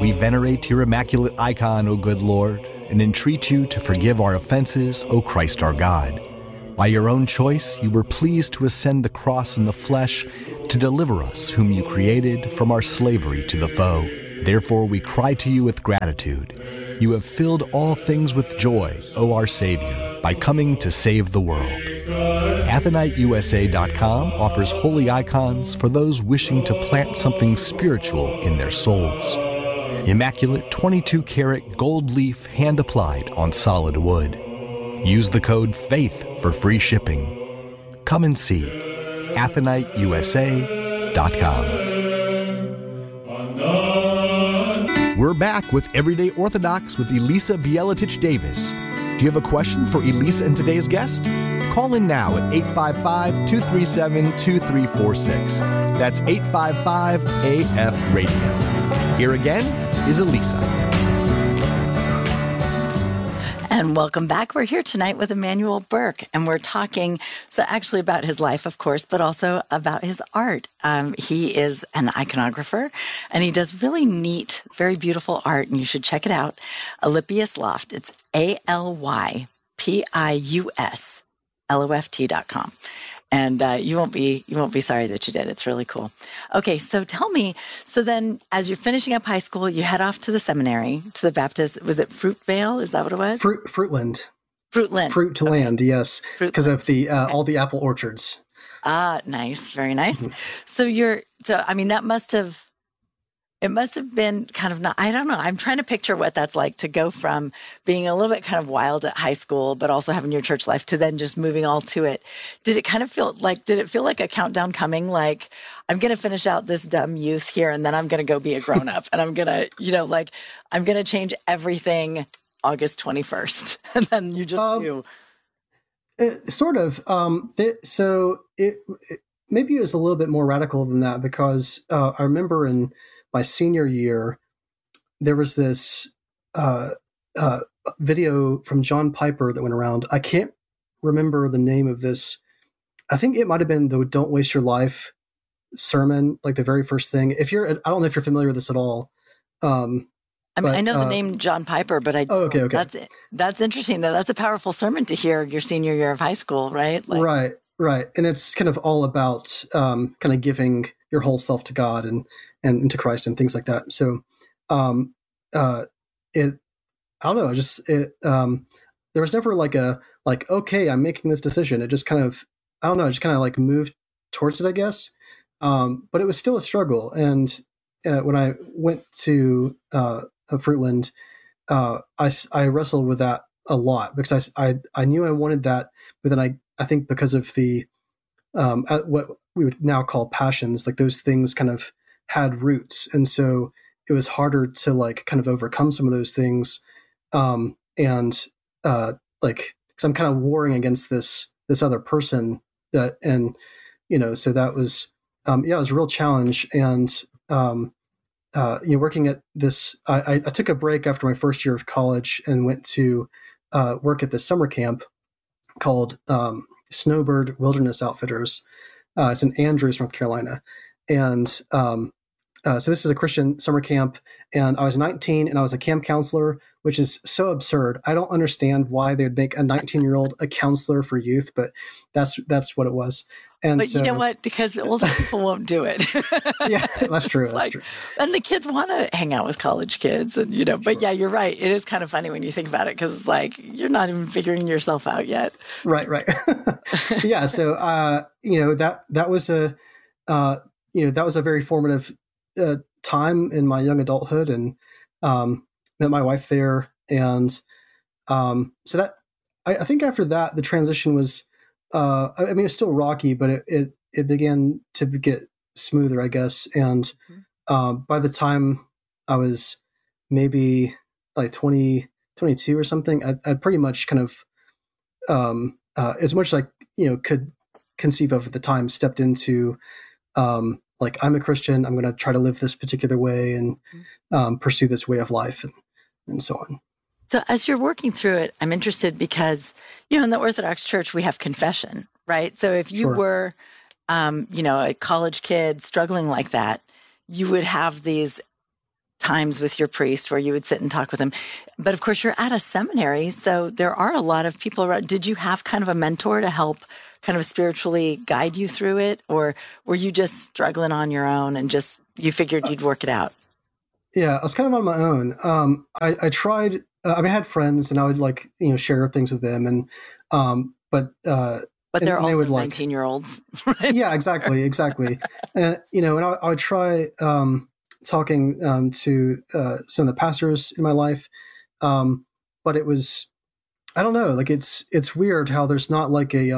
We venerate your immaculate icon, O good Lord, and entreat you to forgive our offenses, O Christ our God. By your own choice, you were pleased to ascend the cross in the flesh to deliver us, whom you created, from our slavery to the foe. Therefore, we cry to you with gratitude. You have filled all things with joy, O our Savior, by coming to save the world. AtheniteUSA.com offers holy icons for those wishing to plant something spiritual in their souls. Immaculate 22-karat gold leaf hand-applied on solid wood. Use the code FAITH for free shipping. Come and see. AtheniteUSA.com. We're back with Everyday Orthodox with Elisa Bieletich-Davis. Do you have a question for Elisa and today's guest? Call in now at 855-237-2346. That's 855-AF-RADIO. Here again is Elisa. And welcome back. We're here tonight with Emmanuel Burke, and we're talking actually about his life, of course, but also about his art. He is an iconographer, and he does really neat, very beautiful art, and you should check it out. Alypius Loft. It's ALYPIUSLOFT.com. And you won't be sorry that you did. It's really cool. Okay, so tell me, so then as you're finishing up high school, you head off to the seminary, to the Baptist, was it Fruitvale? Is that what it was? Fruitland. Fruitland. Fruit to land, yes. Because of the all the apple orchards. Ah, nice. Very nice. Mm-hmm. It must have been kind of I don't know. I'm trying to picture what that's like to go from being a little bit kind of wild at high school, but also having your church life to then just moving all to it. Did it feel like a countdown coming? Like, I'm going to finish out this dumb youth here and then I'm going to go be a grown up and I'm going to, I'm going to change everything August 21st. And then you just do. Sort of. Maybe it was a little bit more radical than that because I remember in my senior year, there was this video from John Piper that went around. I can't remember the name of this. I think it might have been the "Don't Waste Your Life" sermon, like the very first thing. I don't know if you're familiar with this at all. I know the name John Piper, but okay. That's interesting though. That's a powerful sermon to hear your senior year of high school, right? Right. And it's kind of all about kind of giving your whole self to God and to Christ and things like that. So I don't know, there was never okay, I'm making this decision. It just kind of, I don't know, just kind of like moved towards it, I guess. But it was still a struggle. And when I went to Fruitland, I wrestled with that a lot because I knew I wanted that, but then I think because of the what we would now call passions, like those things kind of had roots, and so it was harder to like kind of overcome some of those things, because I'm kind of warring against this other person so that was it was a real challenge, and working at this, I took a break after my first year of college and went to work at this summer camp called Snowbird Wilderness Outfitters. It's in Andrews, North Carolina. And so this is a Christian summer camp. And I was 19 and I was a camp counselor, which is so absurd. I don't understand why they would make a 19-year-old a counselor for youth, but that's what it was. But you know what? Because older people won't do it. Yeah, that's true. That's true. And the kids want to hang out with college kids, and but yeah, you're right. It is kind of funny when you think about it because it's like you're not even figuring yourself out yet. Right. Yeah. So that was a very formative time in my young adulthood, and met my wife there, and so that I think after that the transition was. It's still rocky, but it began to get smoother, I guess. And by the time I was maybe like 20, 22 or something, I'd pretty much kind of, as much as I could conceive of at the time, stepped into I'm a Christian. I'm going to try to live this particular way and pursue this way of life and so on. So as you're working through it, I'm interested because, in the Orthodox Church, we have confession, right? So if you were, a college kid struggling like that, you would have these times with your priest where you would sit and talk with him. But of course, you're at a seminary, so there are a lot of people around. Did you have kind of a mentor to help kind of spiritually guide you through it? Or were you just struggling on your own and just, you figured you'd work it out? Yeah, I was kind of on my own. I tried, I mean, I had friends and I would like, share things with them but they're and they also would 19-year-olds, right? Yeah, exactly. And I would try talking to some of the pastors in my life, but it was, I don't know, like it's weird how there's not like a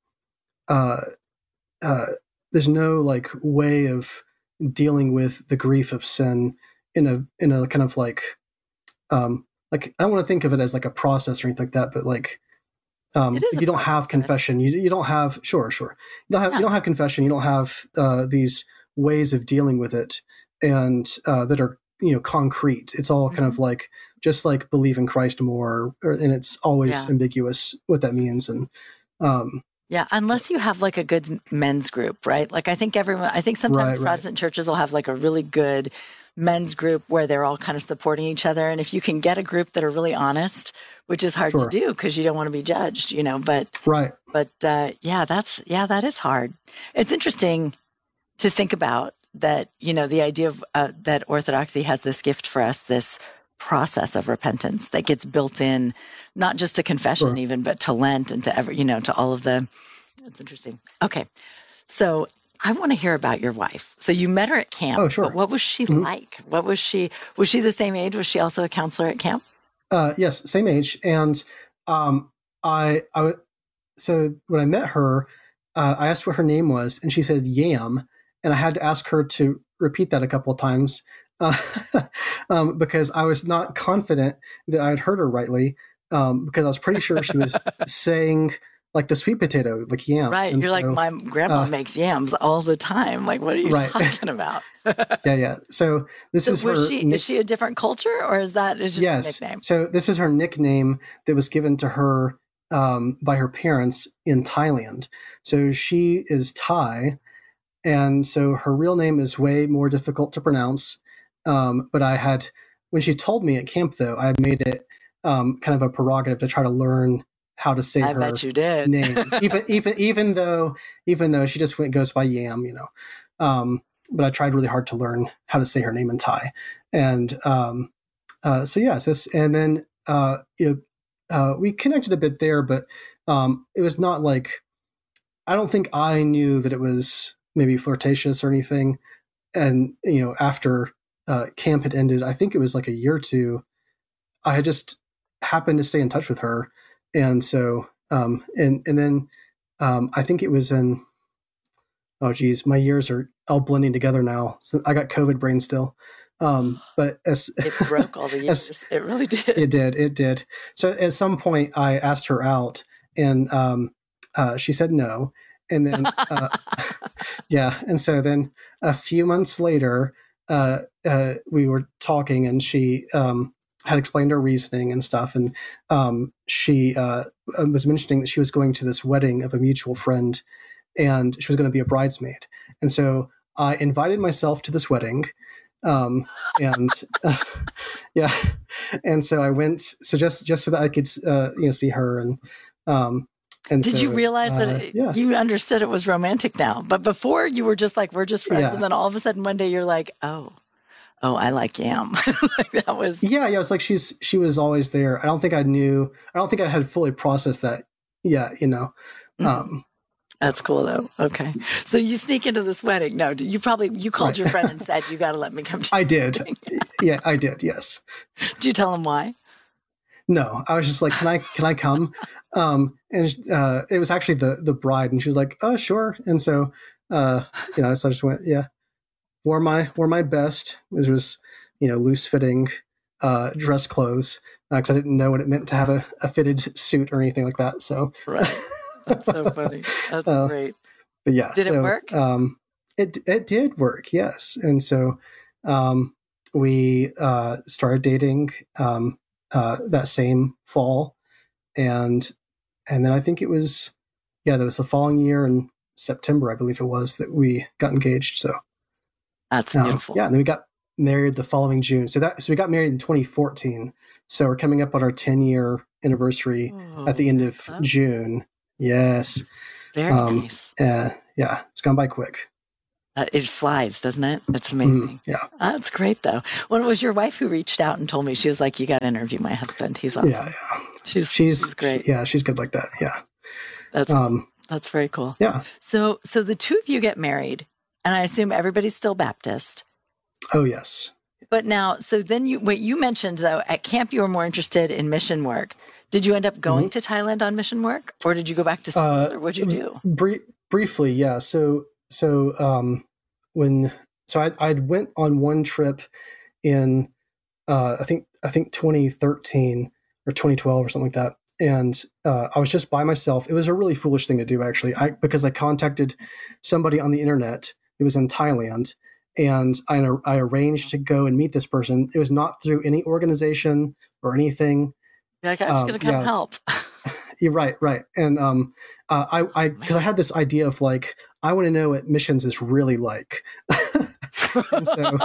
there's no like way of dealing with the grief of sin in a kind of like I don't want to think of it as like a process or anything like that, but like. You don't have confession. You don't have sure. You don't have confession. You don't have these ways of dealing with it, and that are concrete. It's all kind of like just like believe in Christ more, and it's always ambiguous what that means. And unless you have like a good men's group, right? Like I think sometimes Protestant churches will have like a really good men's group where they're all kind of supporting each other, and if you can get a group that are really honest. Which is hard to do because you don't want to be judged, but that is hard. It's interesting to think about that, the idea of that Orthodoxy has this gift for us, this process of repentance that gets built in, not just to confession even, but to Lent and to to all of the, it's interesting. Okay. So I want to hear about your wife. So you met her at camp. Oh, sure. But what was she like? Was she the same age? Was she also a counselor at camp? Yes, same age. And so when I met her, I asked what her name was, and she said Yam, and I had to ask her to repeat that a couple of times because I was not confident that I had heard her rightly because I was pretty sure she was saying like the sweet potato, like yam. Right. And you're like, my grandma makes yams all the time. Like, what are you talking about? Yeah. So this is her. Is she a different culture, or is just a nickname? So this is her nickname that was given to her by her parents in Thailand. So she is Thai, and so her real name is way more difficult to pronounce. But when she told me at camp, though, I had made it kind of a prerogative to try to learn how to say her bet you did. name, even though she just goes by Yam, but I tried really hard to learn how to say her name in Thai, and and then we connected a bit there, but it was not like, I don't think I knew that it was maybe flirtatious or anything, and after camp had ended, I think it was like a year or two, I had just happened to stay in touch with her. And so, and then I think it was in, oh geez, my years are all blending together now. So I got COVID brain still. But it broke all the years. It really did. It did. So at some point I asked her out, and she said no. And then, and so then a few months later, we were talking, and she, had explained her reasoning and stuff. And she was mentioning that she was going to this wedding of a mutual friend, and she was going to be a bridesmaid. And so I invited myself to this wedding. And so I went, so just so that I could, see her. And did you realize that you understood it was romantic now? But before you were just like, we're just friends. And then all of a sudden one day you're like, oh, I like yam. Like that was. Yeah. It was like she was always there. I don't think I had fully processed that. Yeah. That's cool though. Okay. So you sneak into this wedding. No, you called your friend and said, you got to let me come to I did. Yeah, I did. Yes. Did you tell him why? No, I was just like, can I come? And it was actually the bride, and she was like, oh, sure. And so, so I just went, yeah. Wore my best. It was, loose fitting dress clothes, because I didn't know what it meant to have a fitted suit or anything like that. So right, that's so funny. That's great. But yeah, did it work? It did work, yes. And so we started dating that same fall, and then I think it was there was the following year in September, I believe it was, that we got engaged. So. That's beautiful. Yeah, and then married the following June. So we got married in 2014. So we're coming up on our 10-year anniversary at the end of June. Yes. Very nice. Yeah, it's gone by quick. It flies, doesn't it? It's amazing. Yeah. That's great, though. Well, it was your wife who reached out and told me. She was like, you got to interview my husband. He's awesome. Yeah. She's great. Yeah, she's good like that. Yeah. That's very cool. Yeah. So the two of you get married, and I assume everybody's still Baptist. Oh, yes. But now, so then you mentioned, though, at camp you were more interested in mission work. Did you end up going to Thailand on mission work, or did you go back to school, or what'd you do? Briefly, yeah. So I went on one trip in I think 2013 or 2012 or something like that, and I was just by myself. It was a really foolish thing to do, actually, because I contacted somebody on the internet who was in Thailand, and I arranged to go and meet this person. It was not through any organization or anything. You're like, I'm just going to come help. You're right. And because I had this idea of like, I want to know what missions is really like. And so,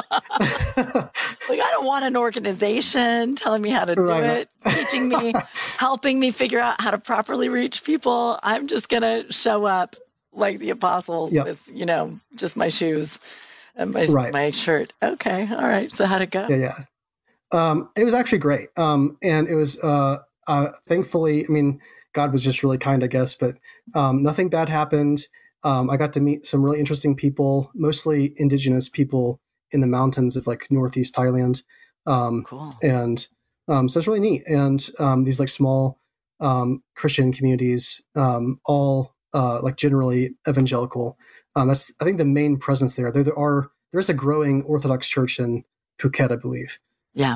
like, I don't want an organization telling me how to do it, teaching me, helping me figure out how to properly reach people. I'm just going to show up like the apostles with, just my shoes and my shirt. Okay. All right. So how'd it go? Yeah. It was actually great. And it was, thankfully, I mean, God was just really kind, I guess, but nothing bad happened. I got to meet some really interesting people, mostly indigenous people in the mountains of like Northeast Thailand. Cool. And so it's really neat. And these like small Christian communities, all like generally evangelical. That's, I think, the main presence there. There is a growing Orthodox church in Phuket, I believe. Yeah.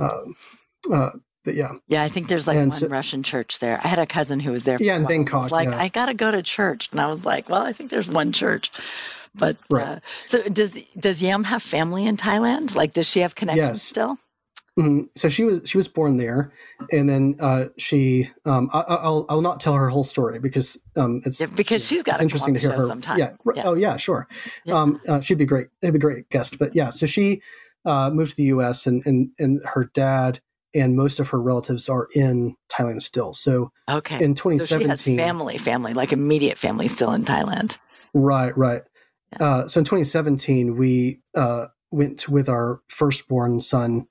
But yeah. Yeah, I think there's like one Russian church there. I had a cousin who was there. Yeah, in Bangkok. Was like, I got to go to church. And I was like, well, I think there's one church. But so does Yam have family in Thailand? Like, does she have connections still? Mm-hmm. So she was born there, and then she I'll not tell her whole story because it's she's got interesting to hear her sometime. Yeah. Oh yeah, sure. Yeah. She'd be great. It'd be a great guest. But yeah, so she moved to the U.S. and her dad and most of her relatives are in Thailand still. So in 2017, so she has family, like immediate family still in Thailand. Right. Yeah. So in 2017, we went with our firstborn son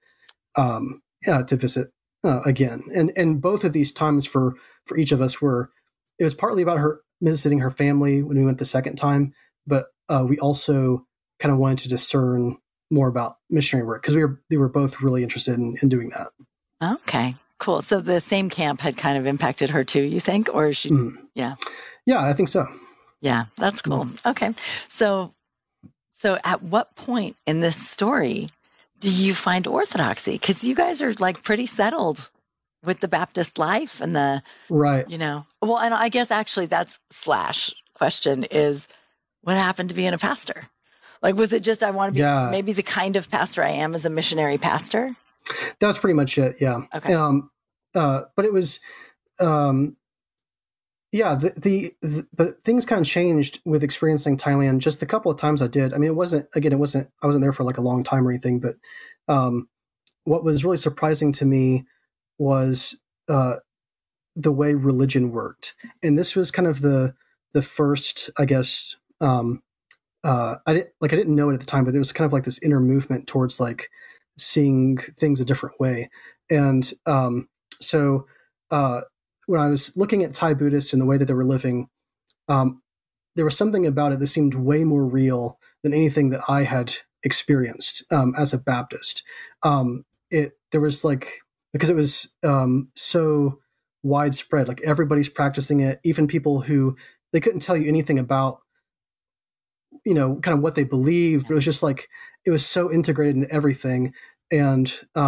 to visit again, and both of these times for each of us it was partly about her visiting her family when we went the second time, but we also kind of wanted to discern more about missionary work because we were both really interested in doing that. Okay, cool. So the same camp had kind of impacted her too, you think, or is she? Yeah, I think so. Yeah, that's cool. Okay, so at what point in this story do you find orthodoxy? Because you guys are like pretty settled with the Baptist life and right. Well, and I guess actually that's / question is what happened to being a pastor? Like, was it just I want to be maybe the kind of pastor I am as a missionary pastor? That was pretty much it. Yeah. Okay. But it was, but things kind of changed with experiencing Thailand. Just the couple of times I did. I mean, I wasn't there for like a long time or anything, but what was really surprising to me was the way religion worked. And this was kind of the first, I guess, I didn't know it at the time, but there was kind of like this inner movement towards like seeing things a different way. And so when I was looking at Thai Buddhists and the way that they were living, there was something about it that seemed way more real than anything that I had experienced as a Baptist. There was like, because it was so widespread, like everybody's practicing it, even people who they couldn't tell you anything about, kind of what they believed, but it was just like, it was so integrated into everything. And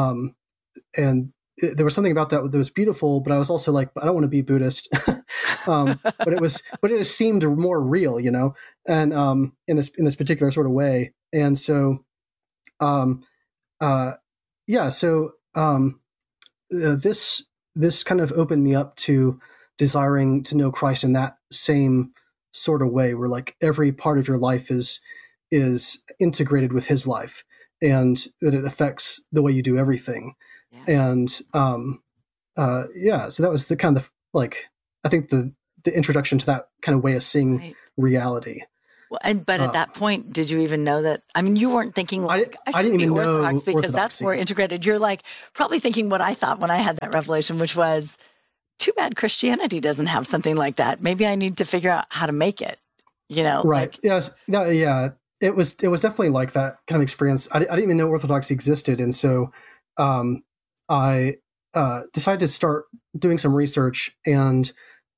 there was something about that was beautiful, but I was also like, I don't want to be Buddhist. But it just seemed more real, and in this particular sort of way. And so, this kind of opened me up to desiring to know Christ in that same sort of way, where like every part of your life is integrated with His life. and that it affects the way you do everything. Yeah. And so that was the kind of like, I think the introduction to that kind of way of seeing Right. reality. Well, but at that point, did you even know that? I mean, you weren't thinking like, I didn't should be even know Orthodox because that's Orthodoxy. more integrated. You're like probably thinking what I thought when I had that revelation, which was, too bad Christianity doesn't have something like that. Maybe I need to figure out how to make it, Right. Like, Yes. Yeah. It was definitely like that kind of experience. I didn't even know Orthodoxy existed. And so I decided to start doing some research, and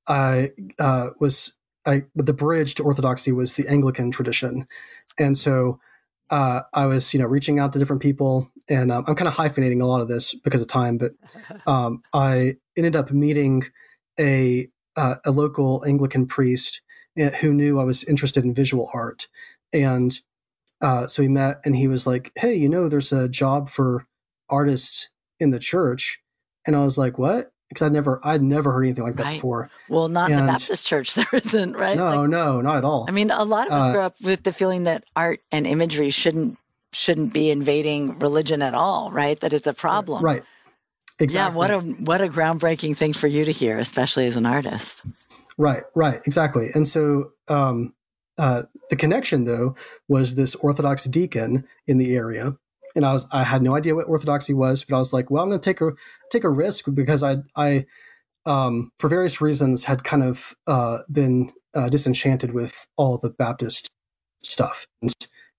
the bridge to Orthodoxy was the Anglican tradition. And so I was, reaching out to different people, and I'm kind of hyphenating a lot of this because of time, but I ended up meeting a local Anglican priest who knew I was interested in visual art. And so we met, and he was like, hey, there's a job for artists in the church. And I was like, what? Because I'd never heard anything like that Right. before. Well, not in the Baptist church, there isn't, right? No, not at all. I mean, a lot of us grew up with the feeling that art and imagery shouldn't be invading religion at all, right? That it's a problem. Right. Exactly. Yeah, what a groundbreaking thing for you to hear, especially as an artist. Right, exactly. And so the connection, though, was this Orthodox deacon in the area. And I had no idea what Orthodoxy was, but I was like, well, I'm going to take a risk, because I for various reasons had kind of been disenchanted with all the Baptist stuff. And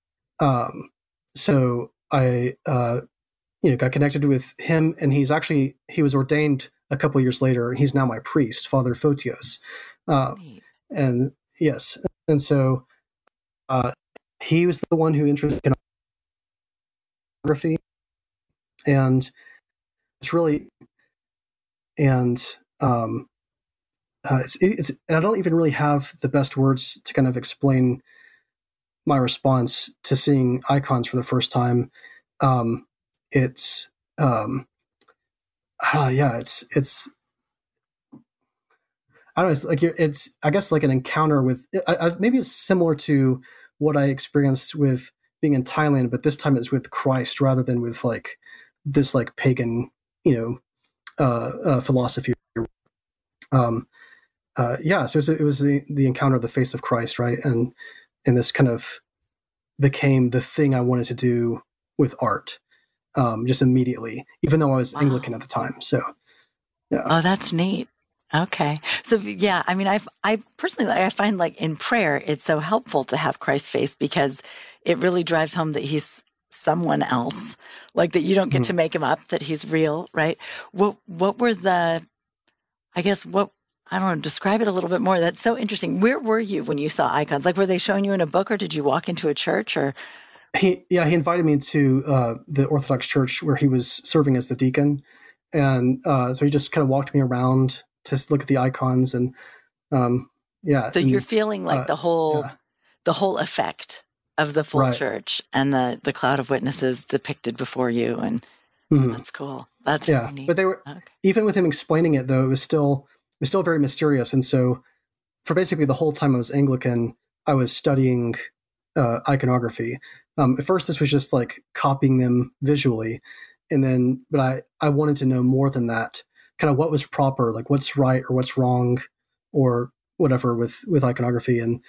so I got connected with him, and he was ordained a couple years later. He's now my priest, Father Photios. And yes, and so he was the one who introduced iconography, and it's really, and it's and I don't even really have the best words to kind of explain my response to seeing icons for the first time. It's it's I don't know. It's like it's I guess like an encounter with maybe it's similar to what I experienced with being in Thailand, but this time it's with Christ rather than with like this like pagan philosophy. So it was the encounter of the face of Christ, right? And this kind of became the thing I wanted to do with art, just immediately, even though I was Anglican at the time. So yeah. Oh, that's neat. Okay. So yeah, I mean, I personally, I find like in prayer, it's so helpful to have Christ's face, because it really drives home that he's someone else, like that you don't get to make him up, that he's real, right? What were I don't know, describe it a little bit more. That's so interesting. Where were you when you saw icons? Like, were they showing you in a book, or did you walk into a church, or? He invited me to the Orthodox church where he was serving as the deacon. And so he just kind of walked me around to look at the icons, and So you're feeling like the whole effect of the full church and the cloud of witnesses depicted before you, and that's cool. That's really neat. But they were even with him explaining it, though, it was still very mysterious. And so for basically the whole time I was Anglican, I was studying iconography. At first, this was just like copying them visually, but I wanted to know more than that. Kind of what was proper, like what's right or what's wrong, or whatever with iconography, and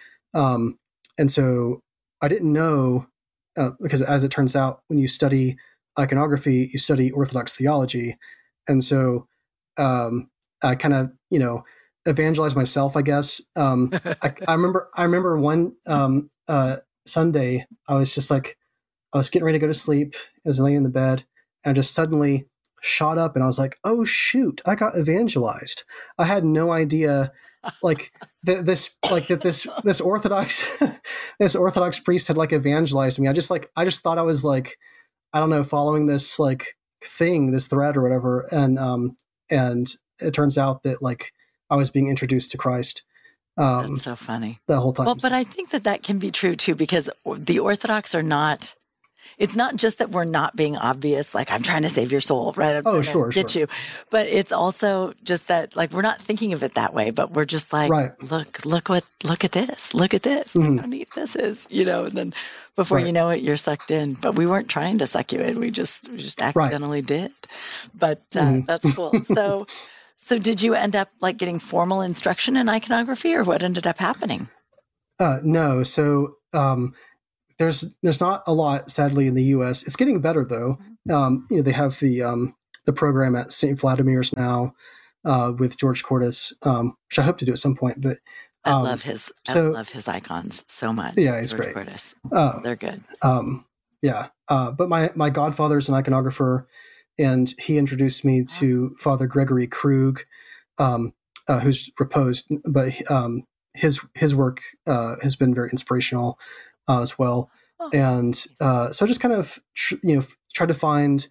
so I didn't know because, as it turns out, when you study iconography, you study Orthodox theology, and so I kind of evangelized myself, I guess. I remember one Sunday, I was just like, I was getting ready to go to sleep. I was laying in the bed, and I just suddenly shot up, and I was like, oh shoot, I got evangelized. I had no idea like this Orthodox this Orthodox priest had like evangelized me. I just thought I was like, I don't know, following this like thing, this thread or whatever, and it turns out that like I was being introduced to Christ. That's so funny. The whole time. Well, but I think that can be true too, because the Orthodox are not. it's not just that we're not being obvious, like I'm trying to save your soul, right? I'm trying to get you. But it's also just that, like, we're not thinking of it that way, but we're just like, look at this. Look how neat this is, and then before you know it, you're sucked in. But we weren't trying to suck you in. We just accidentally did. But that's cool. So did you end up like getting formal instruction in iconography, or what ended up happening? No. So there's not a lot, sadly, in the U.S. It's getting better though. They have the program at St. Vladimir's now with George Cordes, which I hope to do at some point. But I love his icons so much. Yeah, he's George great. Cordes. They're good. But my godfather's an iconographer, and he introduced me to Father Gregory Krug, who's reposed, but his work has been very inspirational as well. Oh. And so I just kind of tried to find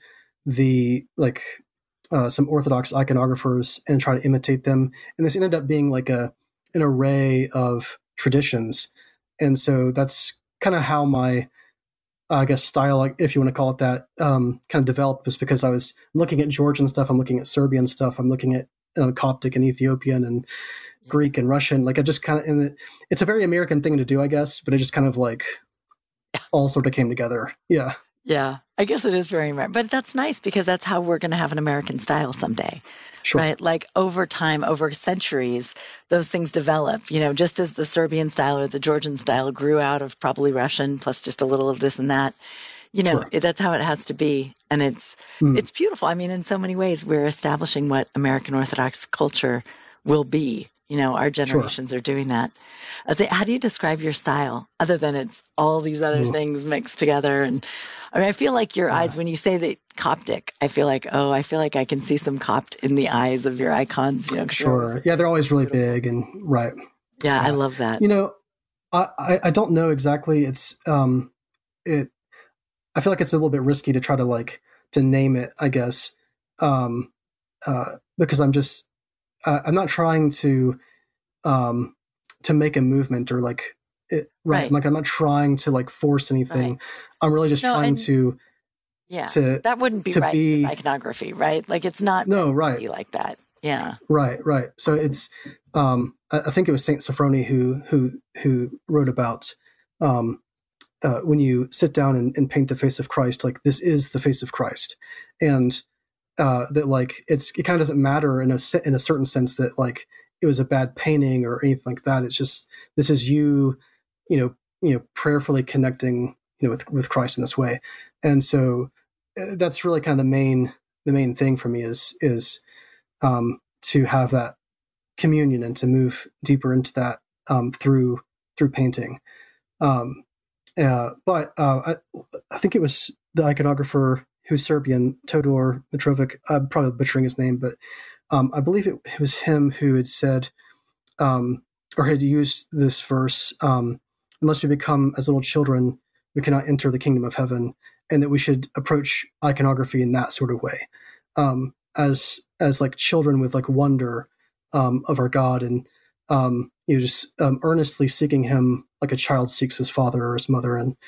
some Orthodox iconographers and try to imitate them, and this ended up being like an array of traditions. And so that's kind of how my style, like, if you want to call it that, kind of developed, was because I was looking at Georgian stuff, I'm looking at Serbian stuff, I'm looking at Coptic and Ethiopian and Greek and Russian. Like, I just kind of, and it's a very American thing to do, I guess, but it just kind of like all sort of came together. Yeah. Yeah. I guess it is very American, but that's nice because that's how we're going to have an American style someday. Sure. Right? Like over time, over centuries, those things develop, just as the Serbian style or the Georgian style grew out of probably Russian plus just a little of this and that, Sure. That's how it has to be. And it's beautiful. I mean, in so many ways, we're establishing what American Orthodox culture will be. Our generations are doing that. How do you describe your style other than it's all these other things mixed together? And I mean, I feel like your eyes, when you say the Coptic, I feel like I can see some Copt in the eyes of your icons, Sure. Yeah, they're always really big and right. Yeah, I love that. I don't know exactly. It's I feel like it's a little bit risky to try to name it, I guess, because I'm not trying to make a movement or like it, right. Like I'm not trying to force anything. Right. I'm really just trying to. Yeah, that wouldn't be right with iconography, right? Like it's not right like that. Yeah, right. So it's I think it was Saint Sophrony who wrote about when you sit down and paint the face of Christ, like this is the face of Christ, and that it kind of doesn't matter in a certain sense that it was a bad painting or anything like that. It's just this is you prayerfully connecting with Christ in this way, and so that's really kind of the main thing for me is to have that communion and to move deeper into that through painting. But I think it was the iconographer who's Serbian, Todor Mitrovic. I'm probably butchering his name, but I believe it was him who had said, or had used this verse, unless we become as little children, we cannot enter the kingdom of heaven, and that we should approach iconography in that sort of way, as like children with wonder of our God, and just earnestly seeking Him like a child seeks his father or his mother, and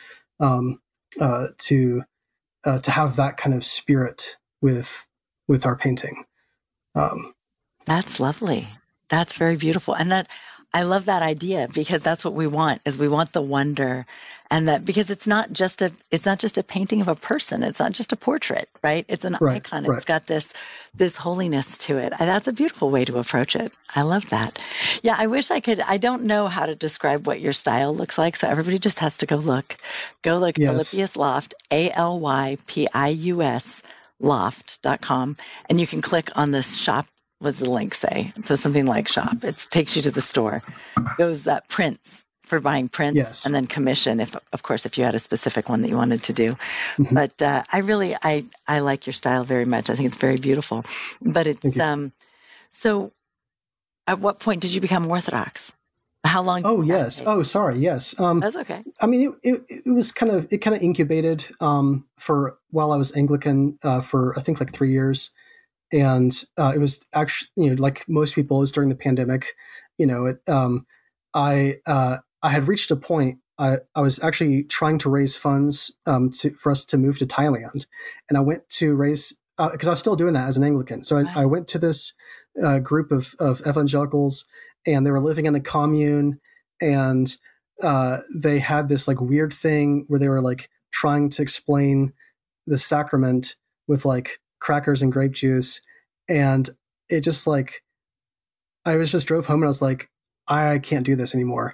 to have that kind of spirit with our painting. That's lovely. That's very beautiful, and I love that idea because that's what we want. Is we want the wonder, and that because it's not just a painting of a person. It's not just a portrait, right? It's an icon. Right. It's got this holiness to it. That's a beautiful way to approach it. I love that. Yeah, I wish I could. I don't know how to describe what your style looks like, so everybody just has to go look. Yes. Alypius Loft, ALYPIUS Loft.com, and you can click on this shop. What does the link say? It says something like shop. It takes you to the store. It goes prints for buying prints, yes. And then commission, if you had a specific one that you wanted to do. Mm-hmm. But I like your style very much. I think it's very beautiful. But it's so. At what point did you become Orthodox? How long? Oh yes. Oh sorry. Yes. That's okay. I mean, it was kind of incubated for while I was Anglican for I think 3 years. And it was actually, like most people, it was during the pandemic. I had reached a point I was actually trying to raise funds for us to move to Thailand, and I went to raise because I was still doing that as an Anglican. So I went to this group of evangelicals, and they were living in a commune, and they had this like weird thing where they were like trying to explain the sacrament with like crackers and grape juice, and it just like I was just drove home and I was like, I can't do this anymore.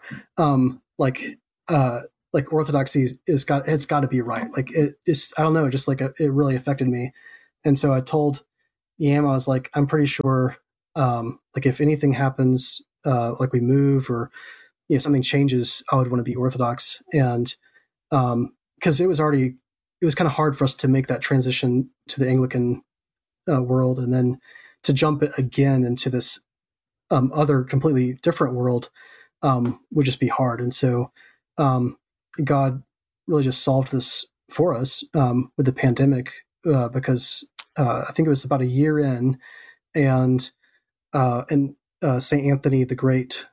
Like orthodoxy it's got to be right. Like it's I don't know, just like it really affected me. And so I told Yam, I was like, I'm pretty sure like if anything happens, like we move or something changes, I would want to be Orthodox. And because it was kind of hard for us to make that transition to the Anglican world, and then to jump it again into this other completely different world would just be hard. And so God really just solved this for us with the pandemic because I think it was about a year in, and St. Anthony the Great,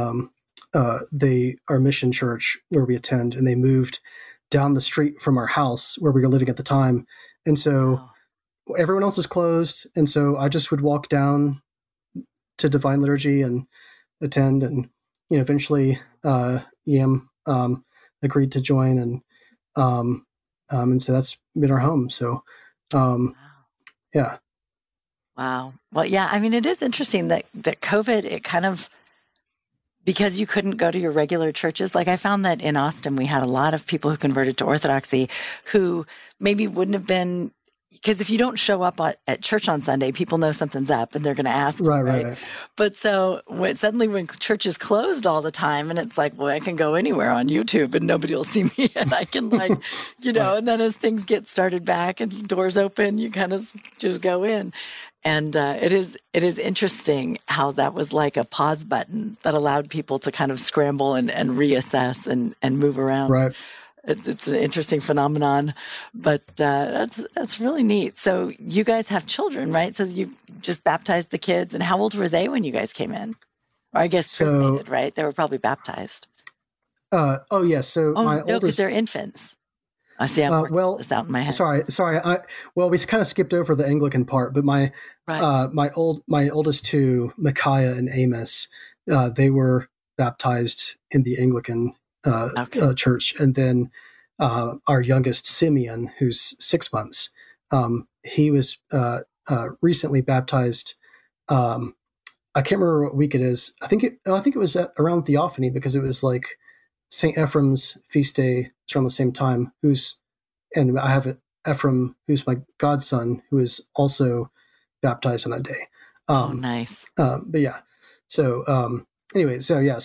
our mission church where we attend, and they moved down the street from our house where we were living at the time. And so everyone else is closed. And so I just would walk down to Divine Liturgy and attend. And, eventually Yam agreed to join. And so that's been our home. So, yeah. Wow. Well, yeah, I mean, it is interesting that COVID, it kind of, because you couldn't go to your regular churches, like I found that in Austin, we had a lot of people who converted to Orthodoxy who maybe wouldn't have been, because if you don't show up at church on Sunday, people know something's up and they're going to ask. Right. But so suddenly when churches closed all the time, and it's like, well, I can go anywhere on YouTube and nobody will see me, and I can like, and then as things get started back and doors open, you kind of just go in. And it is interesting how that was like a pause button that allowed people to kind of scramble and reassess and move around. Right. It's an interesting phenomenon, but that's really neat. So you guys have children, right? So you just baptized the kids, and how old were they when you guys came in? Or I guess chrismated, right? They were probably baptized. Yeah. So my oldest, because they're infants. I see. I'm working this out in my head. Sorry. We kind of skipped over the Anglican part, but my oldest two, Micaiah and Amos, they were baptized in the Anglican church, and then our youngest, Simeon, who's 6 months, he was recently baptized. I can't remember what week it is. I think it was around Theophany, because it was like St. Ephraim's feast day. It's around the same time. And I have Ephraim, who's my godson, who is also baptized on that day. Nice. But yeah. So anyway,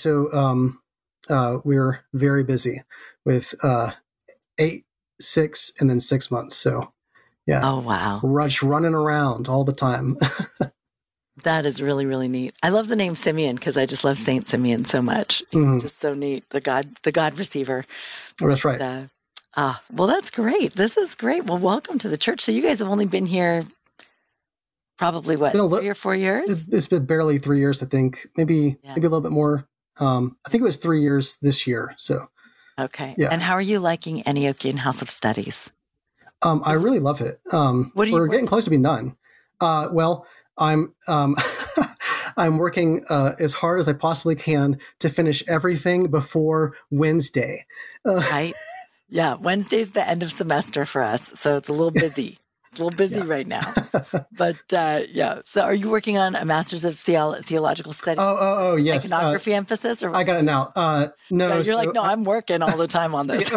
we're very busy with 8, 6, and then 6 months. So yeah. Oh wow. Running around all the time. That is really, really neat. I love the name Simeon because I just love Saint Simeon so much. He's just so neat. The God receiver. Oh, that's right. Well, that's great. This is great. Well, welcome to the church. So you guys have only been here probably 3 or 4 years? It's been barely 3 years, I think. Maybe a little bit more. I think it was 3 years this year. So. Okay. Yeah. And how are you liking Antiochian House of Studies? I really love it. We're getting close to being done. Well, I'm I'm working as hard as I possibly can to finish everything before Wednesday. Right. Yeah. Wednesday's the end of semester for us. So it's a little busy. Right now. But yeah. So are you working on a Master's of Theological Studies? Oh, yes. Iconography emphasis? Or I got it now. No. You're I'm working all the time on this.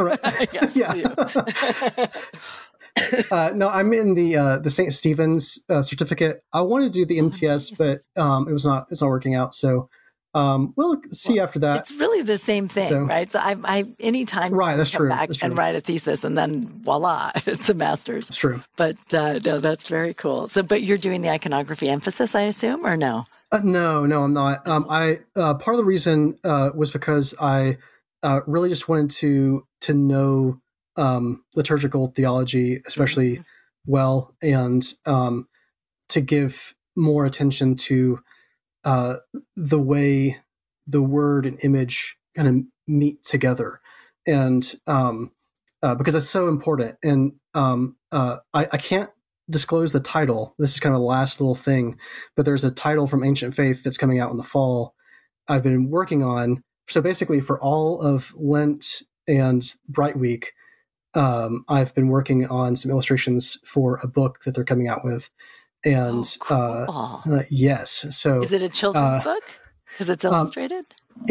No, I'm in the St. Stephen's certificate. I wanted to do the MTS, but it's not working out. So we'll see after that. It's really the same thing, right? So I anytime that's true. Back and write a thesis, and then voila, it's a master's. That's true. But no, that's very cool. So, but you're doing the iconography emphasis, I assume, or no? No, I'm not. I part of the reason was because I really just wanted to know liturgical theology, especially well, and to give more attention to the way the word and image kind of meet together. because it's so important. And I can't disclose the title. This is kind of the last little thing, but there's a title from Ancient Faith that's coming out in the fall I've been working on. So basically for all of Lent and Bright Week, I've been working on some illustrations for a book that they're coming out with. And cool. yes. So is it a children's book? Because it's illustrated?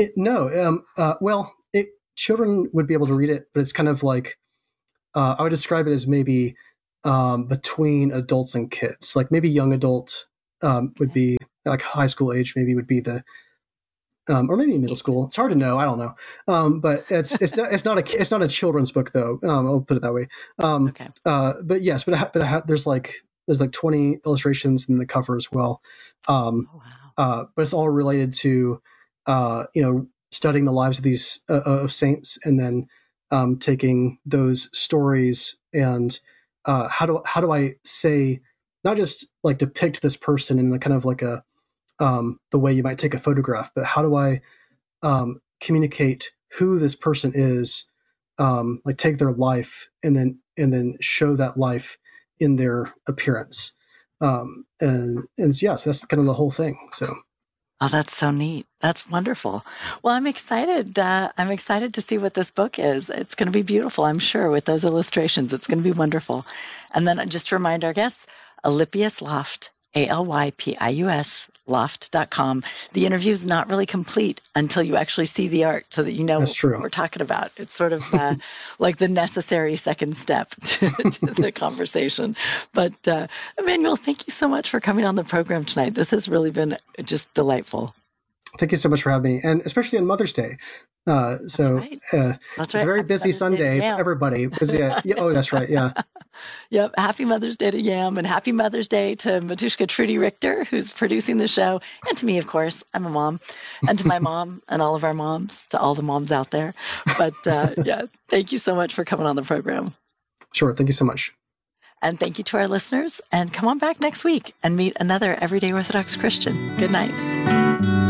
Children would be able to read it, but it's kind of like, I would describe it as maybe between adults and kids. Like maybe young adult would be like high school age, maybe would be the, or maybe middle school. It's hard to know. I don't know. But it's not a children's book though. I'll put it that way. Okay. But yes, there's like 20 illustrations in the cover as well. But it's all related to, studying the lives of these of saints, and then taking those stories and how do I say, not just like depict this person in the kind of like a the way you might take a photograph, but how do I communicate who this person is, like take their life and then show that life in their appearance, and so that's kind of the whole thing. So. Oh, that's so neat. That's wonderful. Well, I'm excited. I'm excited to see what this book is. It's going to be beautiful, I'm sure, with those illustrations. It's going to be wonderful. And then just to remind our guests, Alypius Loft, Alypius Loft.com. The interview is not really complete until you actually see the art, so that you know what we're talking about. It's sort of like the necessary second step to the conversation. But Emmanuel, thank you so much for coming on the program tonight. This has really been just delightful. Thank you so much for having me, and especially on Mother's Day. It's a very busy Sunday for everybody. Oh, that's right. Yeah. Yep. Happy Mother's Day to Yam, and happy Mother's Day to Matushka Trudy Richter, who's producing the show, and to me, of course. I'm a mom, and to my mom and all of our moms, to all the moms out there. But thank you so much for coming on the program. Sure. Thank you so much. And thank you to our listeners. And come on back next week and meet another everyday Orthodox Christian. Good night.